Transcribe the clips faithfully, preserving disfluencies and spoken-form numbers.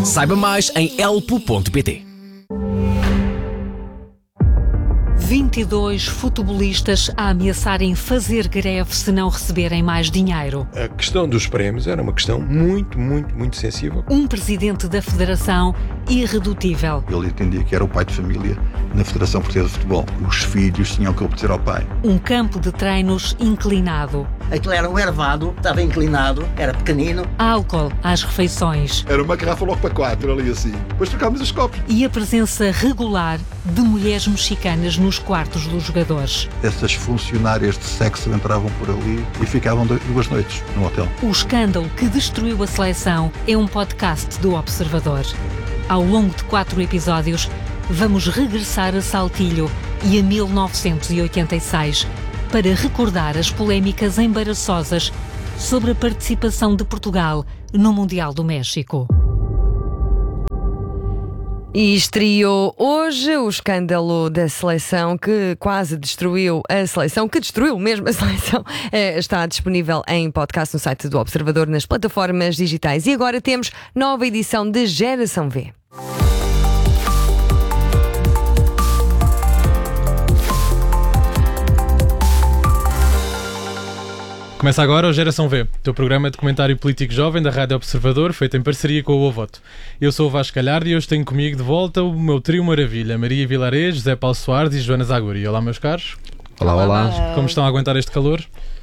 Saiba mais em elpo ponto pt. vinte e dois futebolistas a ameaçarem fazer greve se não receberem mais dinheiro. A questão dos prémios era uma questão muito, muito, muito sensível. Um presidente da Federação irredutível. Ele entendia que era o pai de família na Federação Portuguesa de Futebol. Os filhos tinham que obedecer ao pai. Um campo de treinos inclinado. Aquilo era um ervado, estava inclinado, era pequenino. Álcool às refeições. Era uma garrafa logo para quatro, ali assim. Depois trocámos os copos. E a presença regular de mulheres mexicanas nos quartos dos jogadores. Essas funcionárias de sexo entravam por ali e ficavam duas noites no hotel. O escândalo que destruiu a seleção é um podcast do Observador. Ao longo de quatro episódios, vamos regressar a Saltilho e a mil novecentos e oitenta e seis para recordar as polémicas embaraçosas sobre a participação de Portugal no Mundial do México. E estreou hoje o escândalo da seleção que quase destruiu a seleção, que destruiu mesmo a seleção. Está disponível em podcast no site do Observador, nas plataformas digitais. E agora temos nova edição de Geração V. Começa agora o Geração V, teu programa de comentário político jovem da Rádio Observador, feito em parceria com o Ovoto. Eu sou o Vasco Galhardo e hoje tenho comigo de volta o meu trio maravilha, Maria Vilarês, José Paulo Soares e Joana Zaguri. Olá, meus caros. Olá, olá. Como estão a aguentar este calor?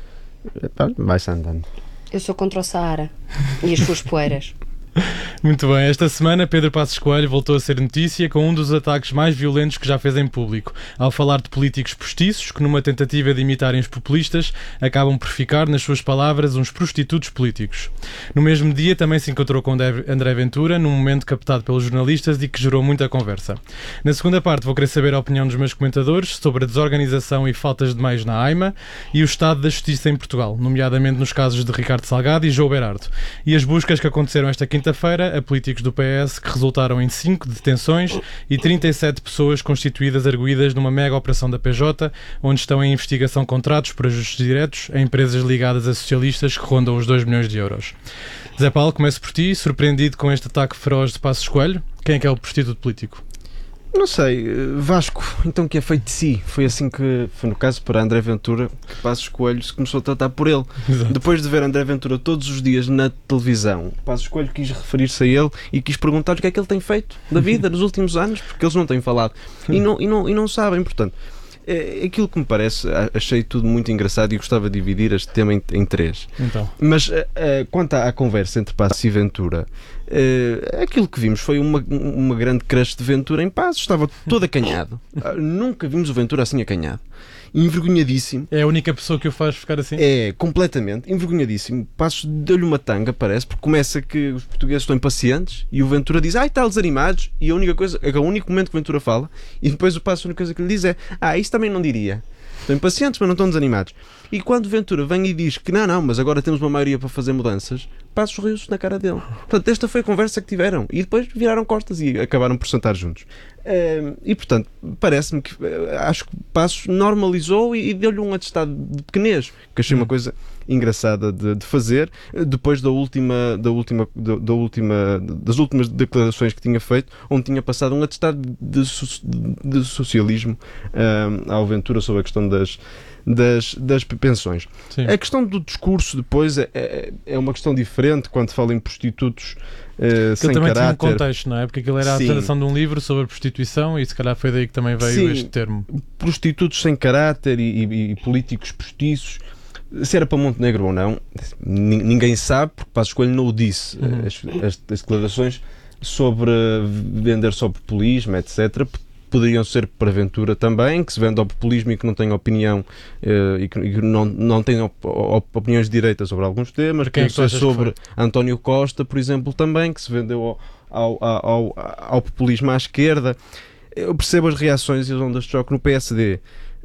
Vai-se andando. Eu sou contra o Saara e as suas poeiras. Muito bem, esta semana Pedro Passos Coelho voltou a ser notícia com um dos ataques mais violentos que já fez em público, ao falar de políticos postiços que, numa tentativa de imitarem os populistas, acabam por ficar, nas suas palavras, uns prostitutos políticos. No mesmo dia também se encontrou com André Ventura, num momento captado pelos jornalistas e que gerou muita conversa. Na segunda parte vou querer saber a opinião dos meus comentadores sobre a desorganização e faltas de meios na AIMA e o estado da justiça em Portugal, nomeadamente nos casos de Ricardo Salgado e João Berardo, e as buscas que aconteceram esta quinta-feira a políticos do P S que resultaram em cinco detenções e trinta e sete pessoas constituídas arguídas numa mega operação da P J, onde estão em investigação contratos por ajustes diretos a empresas ligadas a socialistas que rondam os dois milhões de euros. Zé Paulo, começo por ti, surpreendido com este ataque feroz de Passos Coelho. Quem é que é o prostituto político? Não sei, Vasco, então que é feito de si? Foi assim que, foi no caso para André Ventura, que Passos Coelho se começou a tratar por ele. Exato. Depois de ver André Ventura todos os dias na televisão, Passos Coelho quis referir-se a ele e quis perguntar-lhe o que é que ele tem feito da vida nos últimos anos, porque eles não têm falado e não, e não, e não sabem, portanto. É aquilo que me parece, achei tudo muito engraçado e gostava de dividir este tema em, em três. Então. Mas uh, quanto à, à conversa entre Passos e Ventura, uh, aquilo que vimos foi uma, uma grande crush de Ventura em Passos, estava todo acanhado. Uh, nunca vimos o Ventura assim acanhado. Envergonhadíssimo. É a única pessoa que o faz ficar assim? É, completamente, envergonhadíssimo. Passos deu-lhe uma tanga, parece, porque começa que os portugueses estão impacientes e o Ventura diz, ai, está desanimados, e a única coisa, é o único momento que o Ventura fala, e depois o Passos a única coisa que lhe diz é, ah, isso também não diria. Estão impacientes, mas não estão desanimados. E quando Ventura vem e diz que não, não, mas agora temos uma maioria para fazer mudanças, Passos riu-se na cara dele. Portanto, esta foi a conversa que tiveram. E depois viraram costas e acabaram por sentar juntos. Uh, e, portanto, parece-me que uh, acho que Passos normalizou e, e deu-lhe um atestado de pequenez, que achei uma coisa engraçada de, de fazer, depois da última, da última, da, da última, das últimas declarações que tinha feito, onde tinha passado um atestado de, de socialismo uh, ao Ventura sobre a questão das Das, das pensões. Sim. A questão do discurso depois é, é, é uma questão diferente quando fala em prostitutos uh, sem também caráter. tinha um contexto, não é? Porque aquilo era a Sim. apresentação de um livro sobre prostituição e se calhar foi daí que também veio Sim. este termo. Prostitutos sem caráter e, e, e políticos postiços. Se era para Montenegro ou não, ninguém sabe, porque Passos Coelho não o disse. Uhum. As, as, as declarações sobre vender só populismo, etcétera, poderiam ser para Ventura também, que se vende ao populismo e que não tem opinião uh, e que, e que não, não tem op, op, opiniões de direita sobre alguns temas. Quem é que sobre António Costa, por exemplo, também, que se vendeu ao, ao, ao, ao populismo à esquerda. Eu percebo as reações e as ondas de choque no P S D.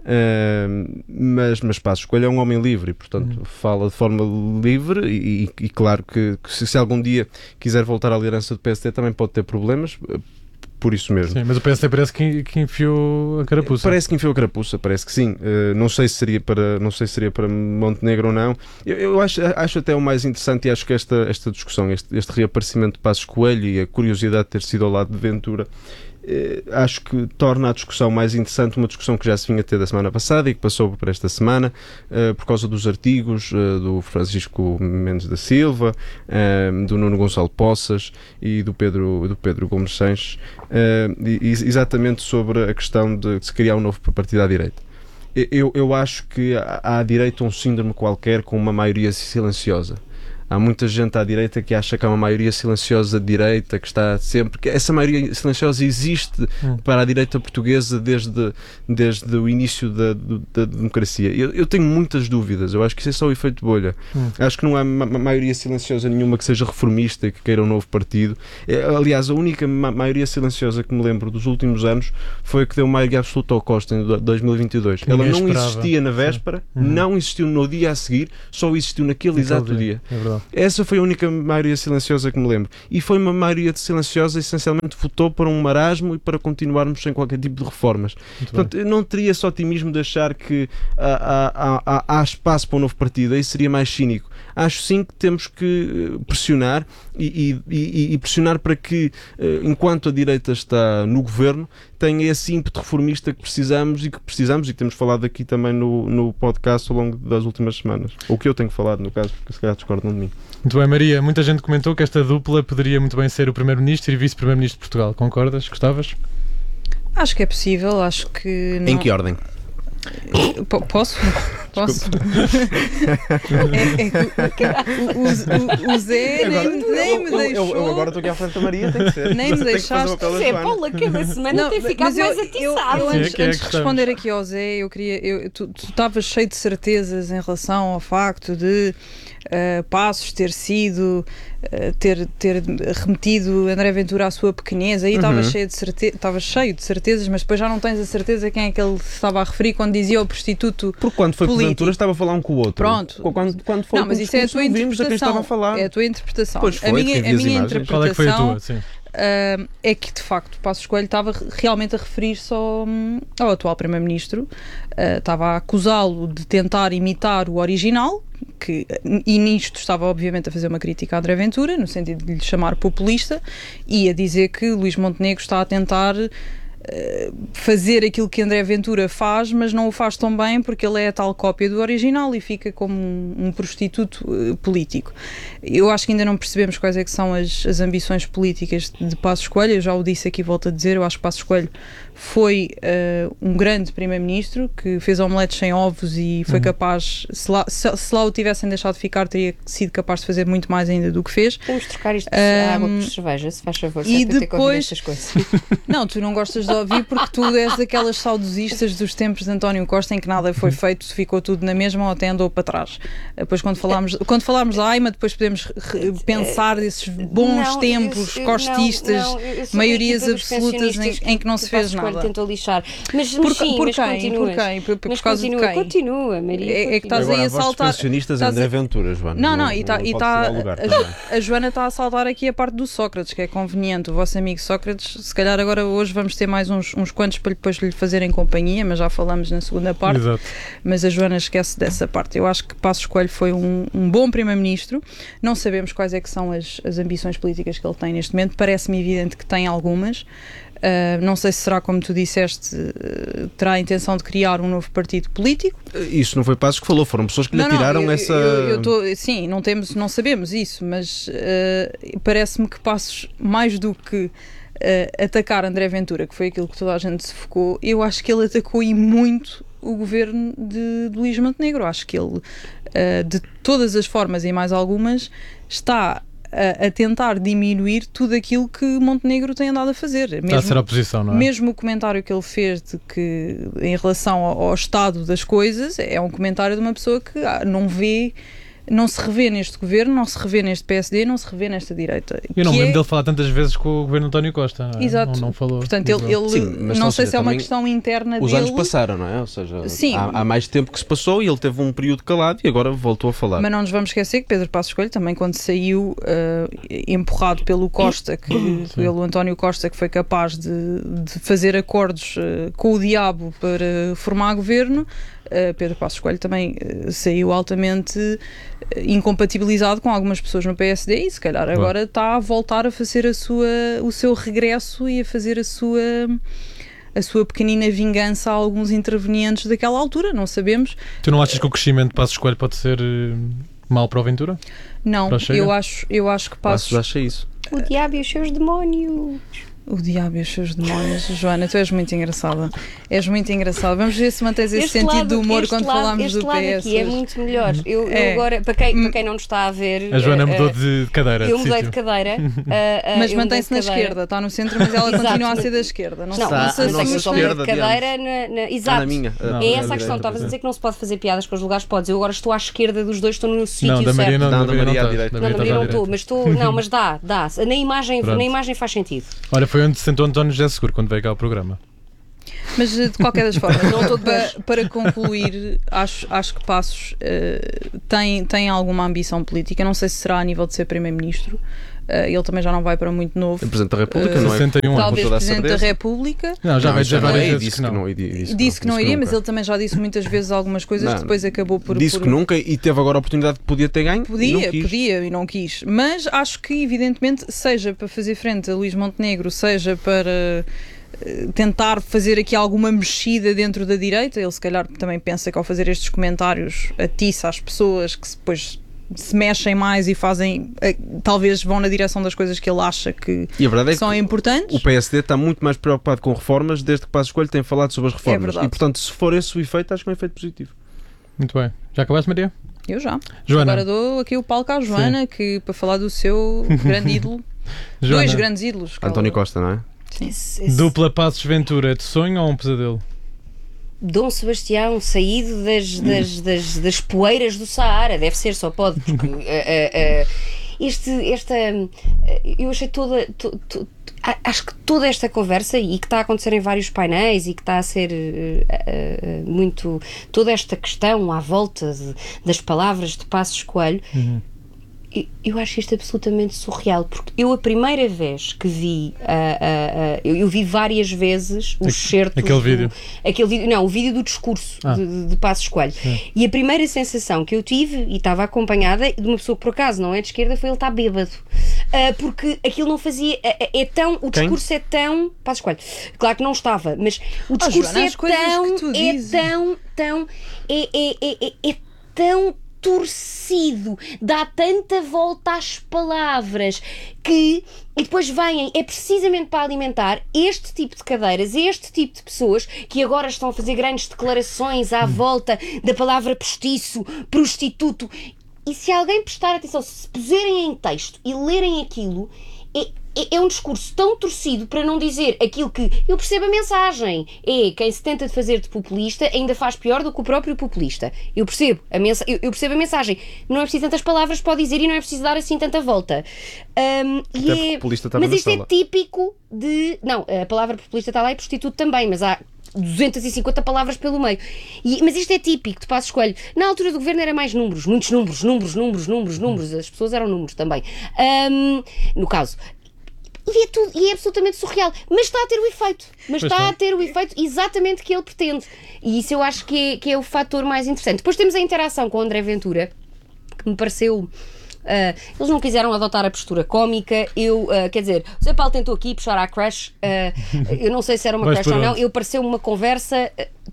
Uh, mas, mas Passos Coelho é um homem livre e, portanto, uhum. fala de forma livre e, e, e claro que, que se, se algum dia quiser voltar à liderança do P S D também pode ter problemas, por isso mesmo. Sim, mas o P S D parece que, que enfiou a carapuça. Parece que enfiou a carapuça, parece que sim. Uh, não sei se seria para, não sei se seria para Montenegro ou não. Eu, eu acho, acho até o mais interessante, e acho que esta, esta discussão, este, este reaparecimento de Passos Coelho e a curiosidade de ter sido ao lado de Ventura, Uh, acho que torna a discussão mais interessante, uma discussão que já se vinha a ter da semana passada e que passou por esta semana, uh, por causa dos artigos uh, do Francisco Mendes da Silva, uh, do Nuno Gonçalo Poças e do Pedro, do Pedro Gomes Sanches, uh, e, e exatamente sobre a questão de se criar um novo partido à direita. Eu, eu acho que há à direita um síndrome qualquer com uma maioria silenciosa. Há muita gente à direita que acha que há uma maioria silenciosa de direita, que está sempre... que essa maioria silenciosa existe hum. para a direita portuguesa desde, desde o início da, da democracia. Eu, eu tenho muitas dúvidas. Eu acho que isso é só o efeito de bolha. Hum. Acho que não há ma- maioria silenciosa nenhuma que seja reformista e que queira um novo partido. É, aliás, a única ma- maioria silenciosa que me lembro dos últimos anos foi a que deu maioria absoluta ao Costa em dois mil e vinte e dois. Que ela não esperava. Existia na véspera, hum. não existiu no dia a seguir, só existiu naquele exato dia. dia. É verdade. Essa foi a única maioria silenciosa que me lembro. E foi uma maioria silenciosa, essencialmente votou para um marasmo e para continuarmos sem qualquer tipo de reformas. Muito Portanto, eu não teria esse otimismo de achar que há, há, há, há espaço para um novo partido. Aí seria mais cínico. Acho sim que temos que pressionar e, e, e pressionar para que, enquanto a direita está no governo, tenha esse ímpeto reformista que precisamos e que precisamos e que temos falado aqui também no, no podcast ao longo das últimas semanas. Ou que eu tenho falado, no caso, porque se calhar discordam de mim. Muito bem, Maria. Muita gente comentou que esta dupla poderia muito bem ser o Primeiro-Ministro e Vice-Primeiro-Ministro de Portugal. Concordas? Gostavas? Acho que é possível. Acho que... Não... Em que ordem? P- posso? Posso? é, é que o, o, o Zé agora, nem, nem me deixou. Eu, eu agora estou aqui à frente da Maria, tem que ser. Nem me deixaste. Zé, Paula, cada semana não, tem ficado mais atiçado. Eu, eu, antes, é antes de responder aqui ao Zé, eu queria. Eu, tu estavas cheio de certezas em relação ao facto de uh, Passos ter sido. Uh, ter, ter remetido André Ventura à sua pequeneza. Aí estava uhum. cheio, de certe... cheio de certezas, mas depois já não tens a certeza quem é que ele estava a referir quando dizia o prostituto. Porque quando foi político. Ventura estava a falar um com o outro. Pronto. Quando, quando foi não, mas isso é a tua interpretação. A quem estava a falar. É a tua interpretação. Pois foi, a minha, a minha interpretação. Qual é que foi a tua? Sim. Uh, é que de facto Passos Coelho estava realmente a referir-se ao, ao atual Primeiro-Ministro, uh, estava a acusá-lo de tentar imitar o original, que, e nisto estava obviamente a fazer uma crítica a André Ventura, no sentido de lhe chamar populista, e a dizer que Luís Montenegro está a tentar fazer aquilo que André Ventura faz, mas não o faz tão bem porque ele é a tal cópia do original e fica como um, um prostituto uh, político. Eu acho que ainda não percebemos quais é que são as, as ambições políticas de, de Passos Coelho. Eu já o disse aqui, volto a dizer, eu acho que Passos Coelho foi uh, um grande primeiro-ministro que fez omeletes sem ovos e foi uhum. capaz, se lá, se, se lá o tivessem deixado ficar, teria sido capaz de fazer muito mais ainda do que fez. Podemos trocar isto de um, água por cerveja, se faz favor, e depois ter coisas. Não, tu não gostas de ouvir porque tu és daquelas saudosistas dos tempos de António Costa em que nada foi feito, ficou tudo na mesma ou até andou para trás. Depois quando falámos, quando falámos da AIMA, depois podemos re- pensar desses bons não, tempos eu, eu, costistas, não, não, maiorias absolutas em, em que não se fez nada. Tentou lixar. Mas, por, mas sim, por mas quem? continuas. Por quem? Por, por mas causa continua, de quem? Continua, Maria. É, é que estás Agora, aí a saltar. Os pensionistas é André Ventura, Joana. Não, não, e está tá, a, a Joana está a saltar aqui a parte do Sócrates, que é conveniente. O vosso amigo Sócrates, se calhar agora hoje vamos ter mais uns, uns quantos para depois lhe fazerem companhia, mas já falamos na segunda parte. Exato. Mas a Joana esquece dessa parte. Eu acho que Passos Coelho foi um, um bom primeiro-ministro. Não sabemos quais é que são as, as ambições políticas que ele tem neste momento. Parece-me evidente que tem algumas. Uh, não sei se será, como tu disseste, uh, terá a intenção de criar um novo partido político. Isso não foi Passos que falou, foram pessoas que lhe não, atiraram não, eu, essa... Eu, eu tô, sim, não, temos, não sabemos isso, mas uh, parece-me que Passos, mais do que uh, atacar André Ventura, que foi aquilo que toda a gente se focou, eu acho que ele atacou e muito o governo de, de Luís Montenegro. Acho que ele, uh, de todas as formas e mais algumas, está a tentar diminuir tudo aquilo que Montenegro tem andado a fazer. Mesmo, está a ser a oposição, não é? Mesmo o comentário que ele fez de que, em relação ao, ao estado das coisas, é um comentário de uma pessoa que não vê não se revê neste governo, não se revê neste P S D, não se revê nesta direita. Eu não me Que lembro é... dele falar tantas vezes com o governo António Costa. Não é? Exato. Não, não falou. Portanto, ele, ele Sim, mas não ou sei seja, se é uma também questão interna os dele. anos passaram, não é? Ou seja, Sim. há, há mais tempo que se passou e ele teve um período calado e agora voltou a falar. Mas não nos vamos esquecer que Pedro Passos Coelho também, quando saiu uh, empurrado pelo Costa, que, pelo António Costa, que foi capaz de, de fazer acordos uh, com o diabo para formar governo, uh, Pedro Passos Coelho também uh, saiu altamente uh, incompatibilizado com algumas pessoas no P S D e se calhar agora está a voltar a fazer a sua, o seu regresso e a fazer a sua... a sua pequenina vingança a alguns intervenientes daquela altura, não sabemos. Tu não achas que o crescimento de Passos Coelho pode ser uh, mau para o Ventura? Não, eu acho, eu acho que Passos... Passos acha isso. O diabo e os seus demónios. O diabo e os seus demónios. Joana, tu és muito engraçada. És muito engraçada. Vamos ver se mantens esse Este sentido lado, de humor quando lado, falamos este do lado P S. Aqui é muito melhor. Eu, É. eu agora, para quem, para quem não nos está a ver... A Joana uh, mudou de cadeira. Eu de mudei sítio. de cadeira. uh, uh, Mas eu mantém-se na mudei de cadeira. esquerda. Está no centro, mas ela Exato, continua a mas- ser da esquerda. Não, Não, sei não se sei nossa se eu estou de esquerda, cadeira na, na... Exato. na minha. Não, É é essa a direita, questão. Estavas a é. dizer que não se pode fazer piadas com os lugares, podes. Eu agora estou à esquerda dos dois, estou no sítio Não, da certo. Maria não, Não, da da Maria Maria à não direita. estás. Não, Da na Maria Maria não estás à estou, mas estou. Não, mas dá, dá. Na imagem, Pronto. na imagem faz sentido. Olha, foi onde se sentou António José Seguro quando veio cá ao programa. Mas de qualquer das formas, não estou para, para concluir, acho, acho que Passos uh, tem, tem alguma ambição política. Não sei se será a nível de ser Primeiro-Ministro. Uh, ele também já não vai para muito novo. O Presidente da República, Uh, não é? sessenta e um Com Talvez toda a Presidente da certeza. República. Não, já Não, vai isso dizer não várias é, vezes disse que não. e disse Disse que não iria, mas nunca. ele também já disse muitas vezes algumas coisas Não. que depois acabou por... Disse por... que nunca e teve agora a oportunidade que podia ter ganho. e Podia, não quis. podia e não quis. Mas acho que, evidentemente, seja para fazer frente a Luís Montenegro, seja para eh, tentar fazer aqui alguma mexida dentro da direita, ele se calhar também pensa que ao fazer estes comentários atiça as pessoas que depois se mexem mais e fazem, eh, talvez vão na direção das coisas que ele acha que, E a verdade é que são que importantes. o P S D está muito mais preocupado com reformas desde que Passos Coelho tem falado sobre as reformas. verdade. E, portanto, se for esse o efeito, acho que é um efeito positivo. Muito bem. Já acabaste, Maria? Eu já. Joana. Agora dou aqui o palco à Joana, que, para falar do seu grande ídolo. Joana, Dois grandes ídolos. que António ela- Costa, não é? Esse- esse dupla Passos Ventura, de sonho ou um pesadelo? Dom Sebastião saído das, das, das, das poeiras do Saara, deve ser, só pode, porque uh, uh, uh, este, esta, uh, eu achei toda, to, to, a- acho que toda esta conversa e que está a acontecer em vários painéis e que está a ser uh, uh, muito, toda esta questão à volta de, das palavras de Passos Coelho, Uhum. eu, eu acho isto absolutamente surreal, porque eu a primeira vez que vi, uh, uh, uh, eu, eu vi várias vezes os Aque- certos aquele do- vídeo. aquele vídeo, não, o vídeo do discurso Ah. de, de, de Passos Coelho. E a primeira sensação que eu tive, e estava acompanhada de uma pessoa que por acaso não é de esquerda, foi ele estar bêbado. Ah, porque aquilo não fazia. É, é tão. O discurso é tão. Passos Coelho. Claro que não estava, mas o discurso Joana, é as coisas tão. que tu É dizes. tão. tão é, é, é, é, é tão torcido, dá tanta volta às palavras que, e depois vêm, é precisamente para alimentar este tipo de cadeiras, este tipo de pessoas que agora estão a fazer grandes declarações à volta da palavra postiço, prostituto. E se alguém prestar atenção, se puserem em texto e lerem aquilo, é, é, é um discurso tão torcido para não dizer aquilo que eu percebo a mensagem. É quem se tenta de fazer de populista ainda faz pior do que o próprio populista. Eu percebo a, mensa eu, eu percebo a mensagem. Não é preciso tantas palavras para dizer e não é preciso dar assim tanta volta. Um, Até e porque é, populista estava mas na isto sala. é típico de. Não, a palavra populista está lá e prostituto também, mas há duzentas e cinquenta palavras pelo meio. E, mas isto é típico de Passos Coelho. Na altura do governo era mais números, muitos números, números, números, números, números. As pessoas eram números também. Um, no caso. E é, tudo, e é absolutamente surreal. Mas está a ter o efeito. Mas Pois está está. a ter o efeito exatamente que ele pretende. E isso eu acho que é, que é o fator mais interessante. Depois temos a interação com o André Ventura, que me pareceu. Uh, eles não quiseram adotar a postura cómica. Eu, uh, quer dizer, o Zé Paulo tentou aqui puxar à crush. Uh, eu não sei se era uma Vais crush por ou não. onde? Eu pareceu-me uma conversa. Uh,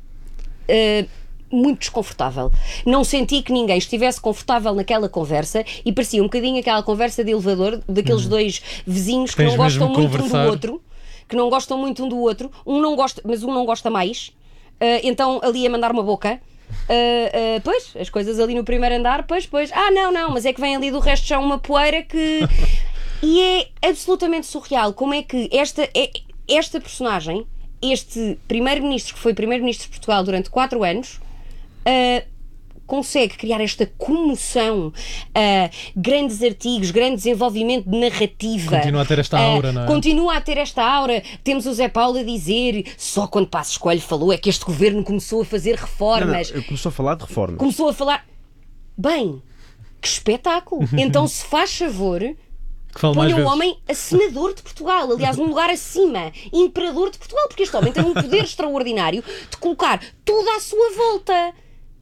uh, muito desconfortável. Não senti que ninguém estivesse confortável naquela conversa e parecia um bocadinho aquela conversa de elevador daqueles dois vizinhos que Tens não gostam mesmo que muito um conversar. do outro, que não gostam muito um do outro, um não gosta, mas um não gosta mais, uh, então ali a mandar uma boca. Uh, uh, pois, as coisas ali no primeiro andar, pois, pois, ah não, não, mas é que vem ali do resto já uma poeira que... E é absolutamente surreal como é que esta, é, esta personagem, este primeiro-ministro que foi primeiro-ministro de Portugal durante quatro anos, Uh, consegue criar esta comoção, uh, grandes artigos, grande desenvolvimento de narrativa. Continua a ter esta aura, uh, não é? Continua a ter esta aura. Temos o Zé Paulo a dizer, só quando Passos Coelho falou é que este governo começou a fazer reformas. Não, não, começou a falar de reformas. Começou a falar... Bem, que espetáculo. Então, se faz favor... Põe o homem a senador de Portugal, aliás, um lugar acima, imperador de Portugal, porque este homem tem um poder extraordinário de colocar tudo à sua volta.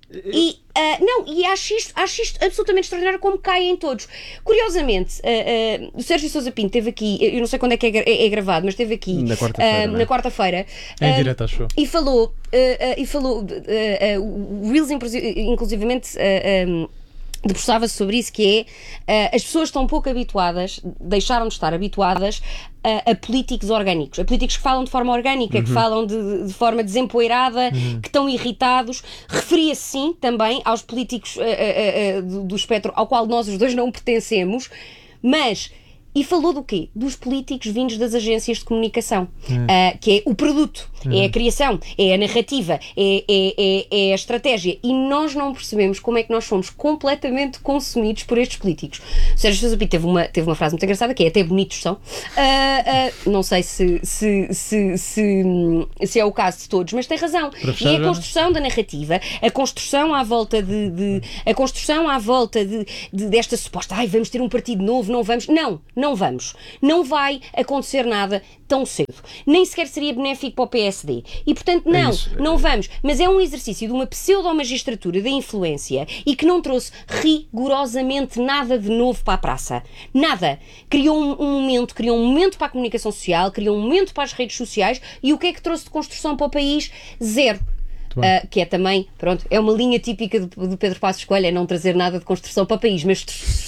E, uh, não, e acho isto, acho isto absolutamente extraordinário como caem todos. Curiosamente, uh, uh, o Sérgio Sousa Pinto esteve aqui, eu não sei quando é que é, é, é gravado, mas esteve aqui na quarta-feira, uh, na quarta-feira uh, em direto, acho. E falou, uh, uh, e falou, uh, uh, o Reels inclusivamente uh, um, debruçava-se sobre isso, que é uh, as pessoas estão pouco habituadas, deixaram de estar habituadas a, a políticos orgânicos, a políticos que falam de forma orgânica, uhum. que falam de, de forma desempoeirada, uhum. que estão irritados. Referia-se sim também aos políticos uh, uh, uh, do, do espectro ao qual nós os dois não pertencemos, mas... E falou do quê? Dos políticos vindos das agências de comunicação, hum. uh, que é o produto, hum. é a criação, é a narrativa, é, é, é, é a estratégia. E nós não percebemos como é que nós fomos completamente consumidos por estes políticos. O Sérgio Sousa Pinto teve uma, teve uma frase muito engraçada, que é até bonitos são. Uh, uh, não sei se, se, se, se, se é o caso de todos, mas tem razão. E é a construção da narrativa, a construção à volta de, de a construção à volta de, de, desta suposta, ai, vamos ter um partido novo, não vamos. Não. Não vamos. Não vai acontecer nada tão cedo. Nem sequer seria benéfico para o P S D. E, portanto, não, é não vamos. Mas é um exercício de uma pseudo-magistratura da influência e que não trouxe rigorosamente nada de novo para a praça. Nada. Criou um, um momento, criou um momento para a comunicação social, criou um momento para as redes sociais e o que é que trouxe de construção para o país? Zero. Uh, que é também, pronto, é uma linha típica do, do Pedro Passos Coelho, é não trazer nada de construção para o país, mas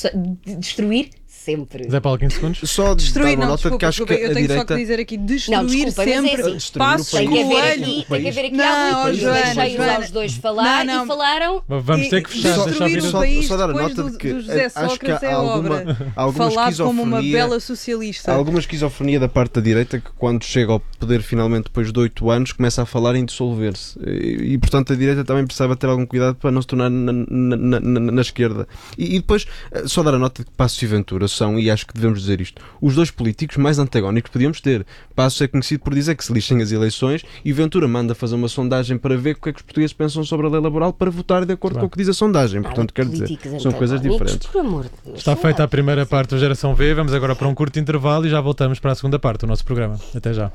destruir sempre. Zé Paulo, quinze segundos. Só destruir, uma não, nota desculpa, que acho desculpa, que eu a tenho direita... só que dizer aqui, destruir não, desculpa, sempre é assim. Passos Tem que haver Coelho. aqui, tem que haver aqui não, algo, Joana, deixei Joana. aos dois falar não, não. e falaram... Vamos ter que fechar, só, deixar vir o só, país só dar a depois nota do, de que do José acho que Sócrates há é alguma, obra. alguma Falado como uma esquizofrenia, bela socialista. há alguma esquizofrenia da parte da direita que quando chega ao poder finalmente depois de oito anos começa a falar em dissolver-se e, e portanto a direita também precisava ter algum cuidado para não se tornar na, na, na, na, na esquerda e, e depois só dar a nota de que Passos e Ventura são, e acho que devemos dizer isto, os dois políticos mais antagónicos que podíamos ter. Passos é conhecido por dizer que se lixem as eleições e Ventura manda fazer uma sondagem para ver o que é que os portugueses pensam sobre a lei laboral para votar de acordo com o que diz a sondagem. Portanto, quero dizer, são coisas diferentes. Por amor de Deus. Está feita a primeira parte do Geração V, vamos agora para um curto intervalo e já voltamos para a segunda parte do nosso programa. Até já.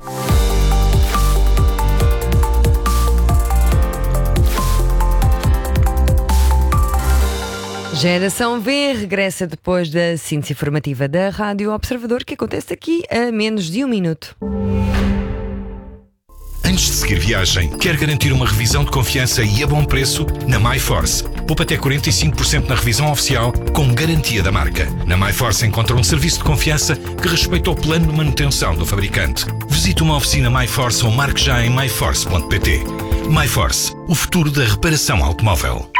Geração V regressa depois da síntese informativa da Rádio Observador, que acontece aqui a menos de um minuto. Antes de seguir viagem, quer garantir uma revisão de confiança e a bom preço? Na MyForce. Poupa até quarenta e cinco por cento na revisão oficial, com garantia da marca. Na MyForce encontra um serviço de confiança que respeita o plano de manutenção do fabricante. Visite uma oficina MyForce ou marque já em my force ponto p t. MyForce, o futuro da reparação automóvel.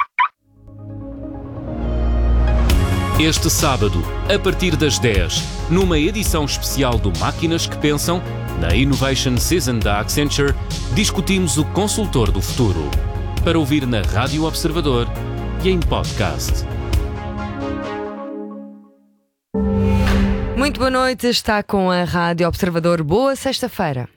Este sábado, a partir das dez, numa edição especial do Máquinas que Pensam, na Innovation Season da Accenture, discutimos o consultor do futuro. Para ouvir na Rádio Observador e em podcast. Muito boa noite, está com a Rádio Observador. Boa sexta-feira.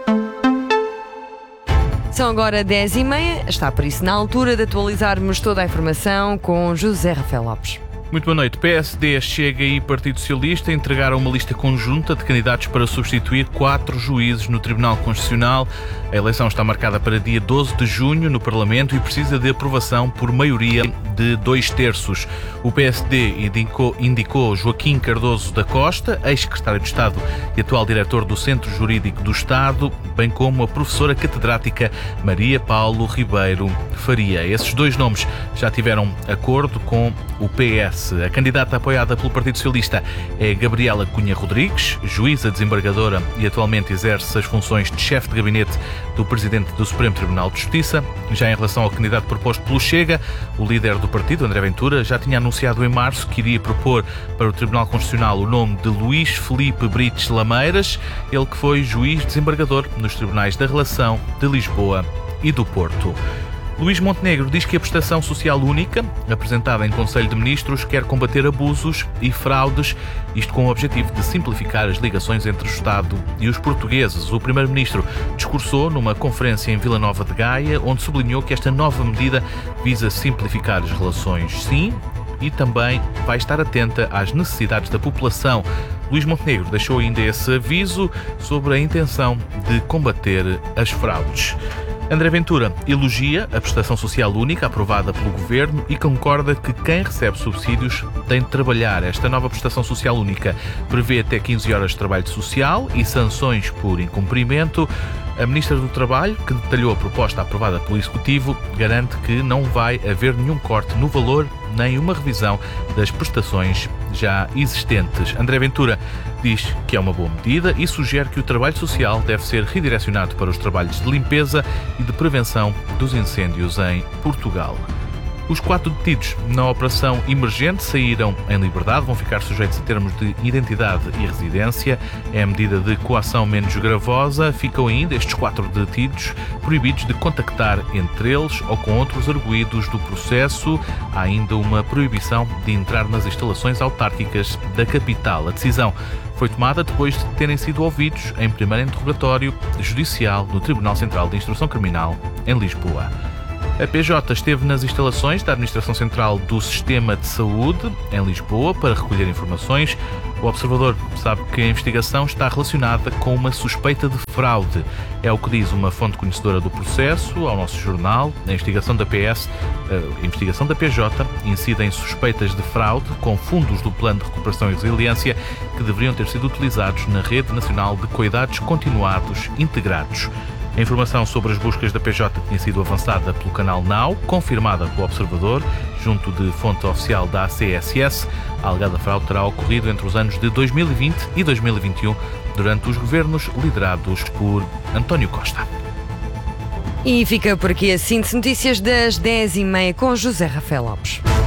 São agora dez e meia, está por isso na altura de atualizarmos toda a informação com José Rafael Lopes. Muito boa noite. P S D, Chega e Partido Socialista entregaram uma lista conjunta de candidatos para substituir quatro juízes no Tribunal Constitucional. A eleição está marcada para dia doze de junho no Parlamento e precisa de aprovação por maioria de dois terços. O P S D indicou, indicou Joaquim Cardoso da Costa, ex-secretário de Estado e atual diretor do Centro Jurídico do Estado, bem como a professora catedrática Maria Paulo Ribeiro Faria. Esses dois nomes já tiveram acordo com o P S. A candidata apoiada pelo Partido Socialista é Gabriela Cunha Rodrigues, juíza desembargadora e atualmente exerce as funções de chefe de gabinete do Presidente do Supremo Tribunal de Justiça. Já em relação ao candidato proposto pelo Chega, o líder do partido, André Ventura, já tinha anunciado em março que iria propor para o Tribunal Constitucional o nome de Luís Filipe Brites Lameiras, ele que foi juiz desembargador nos tribunais da Relação, de Lisboa e do Porto. Luís Montenegro diz que a prestação social única, apresentada em Conselho de Ministros, quer combater abusos e fraudes, isto com o objetivo de simplificar as ligações entre o Estado e os portugueses. O Primeiro-Ministro discursou numa conferência em Vila Nova de Gaia, onde sublinhou que esta nova medida visa simplificar as relações, sim, e também vai estar atenta às necessidades da população. Luís Montenegro deixou ainda esse aviso sobre a intenção de combater as fraudes. André Ventura elogia a prestação social única aprovada pelo Governo e concorda que quem recebe subsídios tem de trabalhar. Esta nova prestação social única prevê até quinze horas de trabalho social e sanções por incumprimento. A Ministra do Trabalho, que detalhou a proposta aprovada pelo Executivo, garante que não vai haver nenhum corte no valor nem uma revisão das prestações já existentes. André Ventura diz que é uma boa medida e sugere que o trabalho social deve ser redirecionado para os trabalhos de limpeza e de prevenção dos incêndios em Portugal. Os quatro detidos na operação emergente saíram em liberdade, vão ficar sujeitos a termos de identidade e residência. É a medida de coação menos gravosa. Ficam ainda estes quatro detidos proibidos de contactar entre eles ou com outros arguidos do processo. Há ainda uma proibição de entrar nas instalações autárquicas da capital. A decisão foi tomada depois de terem sido ouvidos em primeiro interrogatório judicial no Tribunal Central de Instrução Criminal em Lisboa. A P J esteve nas instalações da Administração Central do Sistema de Saúde, em Lisboa, para recolher informações. O Observador sabe que a investigação está relacionada com uma suspeita de fraude. É o que diz uma fonte conhecedora do processo ao nosso jornal. A investigação da P S, a investigação da P J incide em suspeitas de fraude com fundos do Plano de Recuperação e Resiliência que deveriam ter sido utilizados na Rede Nacional de Cuidados Continuados Integrados. A informação sobre as buscas da P J tinha sido avançada pelo canal Now, confirmada pelo Observador, junto de fonte oficial da A C S S. A alegada fraude terá ocorrido entre os anos de dois mil e vinte e dois mil e vinte e um, durante os governos liderados por António Costa. E fica por aqui a síntese notícias das dez e meia com José Rafael Lopes.